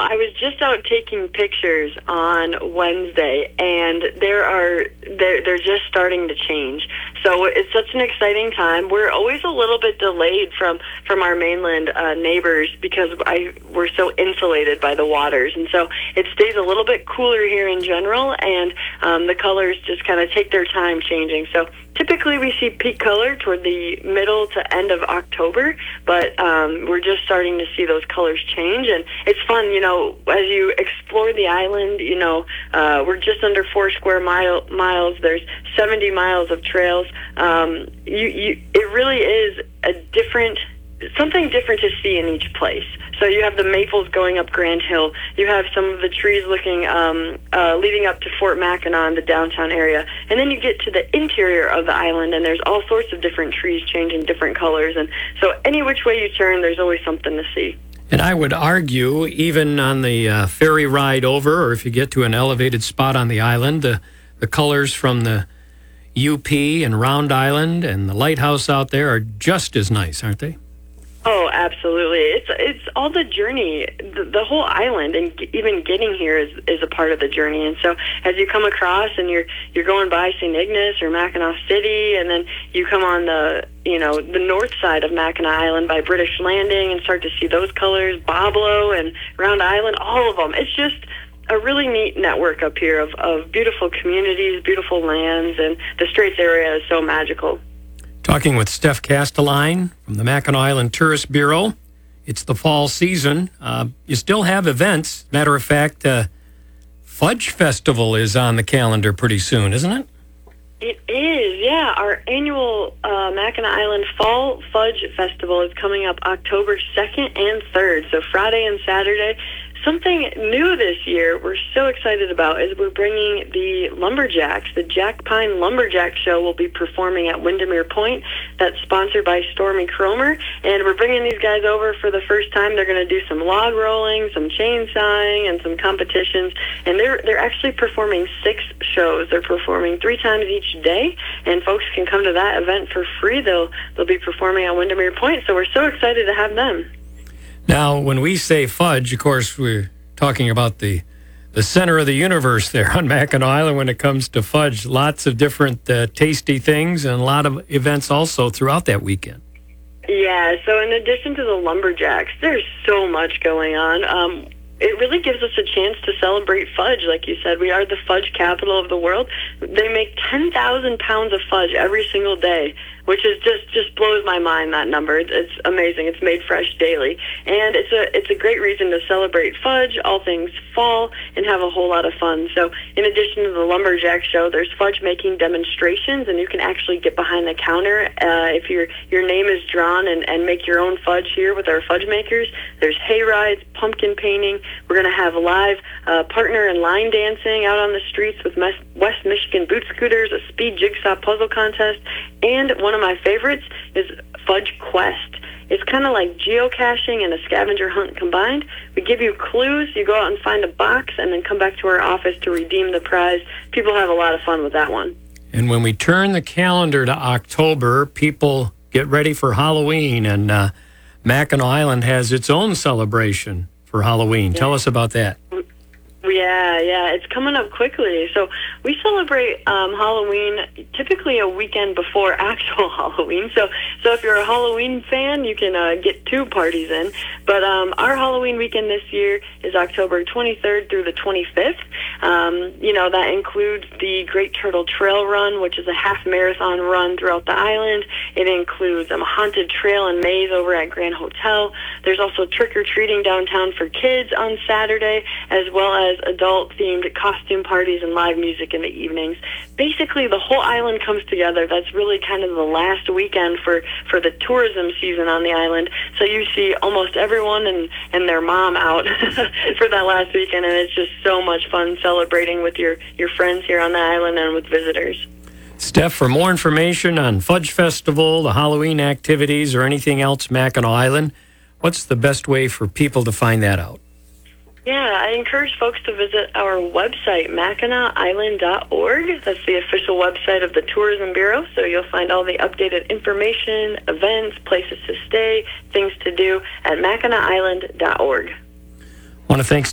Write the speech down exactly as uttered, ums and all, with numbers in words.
I was just out taking pictures on Wednesday, and there are they're, they're just starting to change. So it's such an exciting time. We're always a little bit delayed from, from our mainland uh, neighbors because I we're so insulated by the waters, and so it stays a little bit cooler here in general, and um, the colors just kind of take their time changing. So typically we see peak color toward the middle to end of October, but um, we're just starting to see those colors change, and it's fun, you know, as you explore the island. You know, uh, we're just under four square mile, miles. There's seventy miles of trails. Um, you, you, it really is a different, something different to see in each place. So you have the maples going up Grand Hill. You have some of the trees looking, um, uh, leading up to Fort Mackinac in the downtown area. And then you get to the interior of the island, and there's all sorts of different trees changing different colors. And so any which way you turn, there's always something to see. And I would argue, even on the uh, ferry ride over, or if you get to an elevated spot on the island, the, the colors from the U P and Round Island and the lighthouse out there are just as nice, aren't they? Oh, absolutely. It's it's all the journey. The, the whole island, and g- even getting here is, is a part of the journey. And so as you come across and you're you're going by Saint Ignace or Mackinac City, and then you come on the, you know, the north side of Mackinac Island by British Landing and start to see those colors, Boblo and Round Island, all of them. It's just a really neat network up here of, of beautiful communities, beautiful lands, and the Straits area is so magical. Talking with Steph Castelline from the Mackinac Island Tourist Bureau. It's the fall season. Uh, you still have events. Matter of fact, uh, Fudge Festival is on the calendar pretty soon, isn't it? It is, yeah. Our annual uh, Mackinac Island Fall Fudge Festival is coming up October second and third, so Friday and Saturday. Something new this year we're so excited about is we're bringing the Lumberjacks. The Jack Pine Lumberjack Show will be performing at Windermere Point. That's sponsored by Stormy Cromer. And we're bringing these guys over for the first time. They're going to do some log rolling, some chainsawing, and some competitions. And they're they're actually performing six shows. They're performing three times each day, and folks can come to that event for free. They'll, they'll be performing at Windermere Point, so we're so excited to have them. Now, when we say fudge, of course, we're talking about the the center of the universe there on Mackinac Island when it comes to fudge. Lots of different uh, tasty things and a lot of events also throughout that weekend. Yeah, so in addition to the Lumberjacks, there's so much going on. Um, it really gives us a chance to celebrate fudge. Like you said, we are the fudge capital of the world. They make ten thousand pounds of fudge every single day, which is just, just blows my mind, that number. It's, it's amazing. It's made fresh daily. And it's a it's a great reason to celebrate fudge, all things fall, and have a whole lot of fun. So in addition to the Lumberjack Show, there's fudge making demonstrations, and you can actually get behind the counter uh, if your your name is drawn and, and make your own fudge here with our fudge makers. There's hay rides, pumpkin painting. We're going to have live uh, partner and line dancing out on the streets with Mes- West Michigan boot scooters, a speed jigsaw puzzle contest, and one of my favorites is Fudge Quest. It's kind of like geocaching and a scavenger hunt combined. We give you clues, you go out and find a box, and then come back to our office to redeem the prize. People have a lot of fun with that one. And when we turn the calendar to October, people get ready for Halloween, and uh, Mackinac Island has its own celebration for Halloween. Yeah. Tell us about that. Yeah, yeah, it's coming up quickly. So we celebrate um, Halloween typically a weekend before actual Halloween. So, so if you're a Halloween fan, you can uh, get two parties in. But um, our Halloween weekend this year is October twenty-third through the twenty-fifth. Um, you know, that includes the Great Turtle Trail Run, which is a half marathon run throughout the island. It includes um, a haunted trail and maze over at Grand Hotel. There's also trick-or-treating downtown for kids on Saturday, as well as adult-themed costume parties and live music in the evenings. Basically, the whole island comes together. That's really kind of the last weekend for, for the tourism season on the island. So you see almost everyone and, and their mom out for that last weekend, and it's just so much fun celebrating with your, your friends here on the island and with visitors. Steph, for more information on Fudge Festival, the Halloween activities, or anything else Mackinac Island, what's the best way for people to find that out? Yeah, I encourage folks to visit our website, Mackinac Island dot org. That's the official website of the Tourism Bureau, so you'll find all the updated information, events, places to stay, things to do at Mackinac Island dot org. I want to thank